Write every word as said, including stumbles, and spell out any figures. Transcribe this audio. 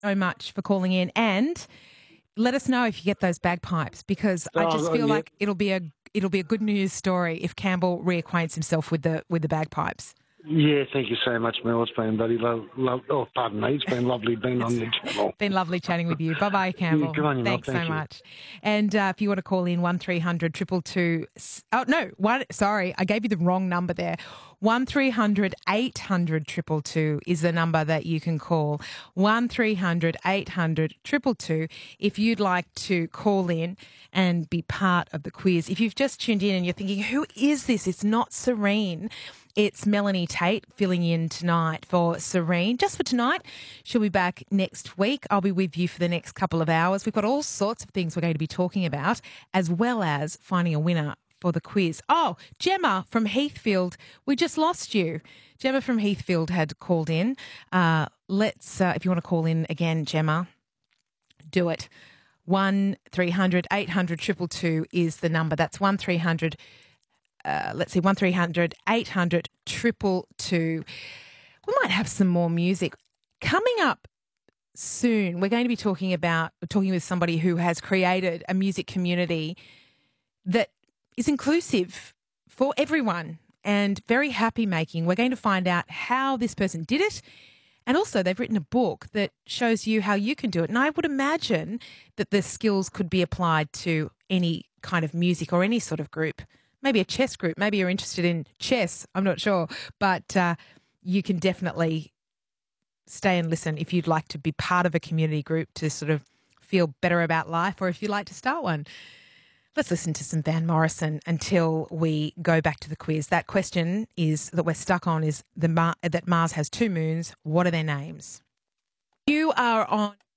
so much for calling in, and let us know if you get those bagpipes, because I Oh, just oh, feel yeah. like it'll be a it'll be a good news story if Campbell reacquaints himself with the with the bagpipes. Yeah, thank you so much, Mel. It's been bloody love. Lo- oh, pardon me. It's been lovely being on your channel. Been lovely chatting with you. Bye bye, Campbell. Good on you, Mel. Thanks Thank so you. much. And uh, if you want to call in, one three hundred two two two. Oh no, one. Sorry, I gave you the wrong number there. One three hundred eight hundred two two two is the number that you can call. One three hundred eight hundred two two two. If you'd like to call in and be part of the quiz. If you've just tuned in and you're thinking, who is this? It's not Serene. It's Melanie Tate filling in tonight for Serene. Just for tonight. She'll be back next week. I'll be with you for the next couple of hours. We've got all sorts of things we're going to be talking about, as well as finding a winner for the quiz. Oh, Gemma from Heathfield. We just lost you. Gemma from Heathfield had called in. Uh, let's, uh, if you want to call in again, Gemma, do it. one three hundred eight hundred two two two is the number. That's one three hundred Uh, let's see, one three hundred eight hundred two two two. We might have some more music. Coming up soon, we're going to be talking about, talking with somebody who has created a music community that is inclusive for everyone and very happy making. We're going to find out how this person did it. And also they've written a book that shows you how you can do it. And I would imagine that the skills could be applied to any kind of music or any sort of group. Maybe a chess group. Maybe you're interested in chess. I'm not sure. But uh, you can definitely stay and listen if you'd like to be part of a community group to sort of feel better about life, or if you'd like to start one. Let's listen to some Van Morrison until we go back to the quiz. That question is that we're stuck on is the Mar- that Mars has two moons. What are their names? You are on